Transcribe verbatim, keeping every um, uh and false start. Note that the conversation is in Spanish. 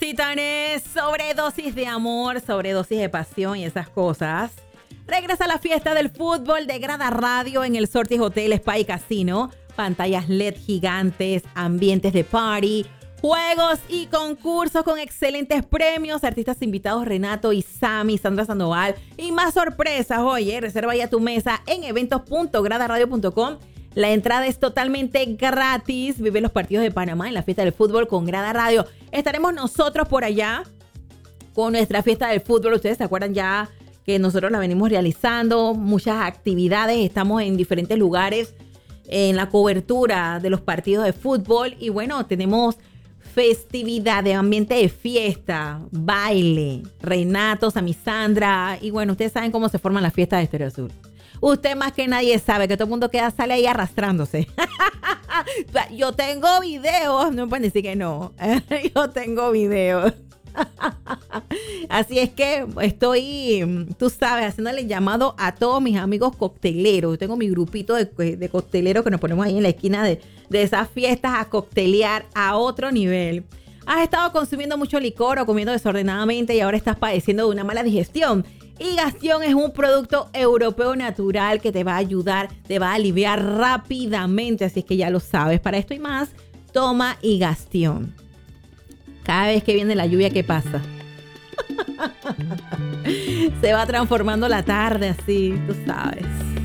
Titanes, sobredosis de amor, sobredosis de pasión y esas cosas. Regresa a la fiesta del fútbol de Grada Radio en el Sortis Hotel Spa y Casino. Pantallas L E D gigantes, ambientes de party, juegos y concursos con excelentes premios. Artistas invitados Renato y Sammy, Sandra Sandoval y más sorpresas. Oye, reserva ya tu mesa en eventos punto grada radio punto com. La entrada es totalmente gratis. Vive los partidos de Panamá en la fiesta del fútbol con Grada Radio. Estaremos nosotros por allá con nuestra fiesta del fútbol. Ustedes se acuerdan ya que nosotros la venimos realizando. Muchas actividades. Estamos en diferentes lugares en la cobertura de los partidos de fútbol. Y bueno, tenemos festividad de ambiente de fiesta, baile, Renato, Sammy, Sandra. Y bueno, ustedes saben cómo se forman las fiestas de Estéreo Sur. Usted más que nadie sabe que todo el mundo queda, sale ahí arrastrándose. Yo tengo videos. No pueden decir que no. Yo tengo videos. Así es que estoy, tú sabes, haciéndole llamado a todos mis amigos cocteleros. Yo tengo mi grupito de, de cocteleros que nos ponemos ahí en la esquina de, de esas fiestas a coctelear a otro nivel. Has estado consumiendo mucho licor o comiendo desordenadamente y ahora estás padeciendo de una mala digestión. Higastion es un producto europeo natural que te va a ayudar, te va a aliviar rápidamente. Así es que ya lo sabes. Para esto y más, toma Higastion. Cada vez que viene la lluvia, ¿qué pasa? Se va transformando la tarde así, tú sabes.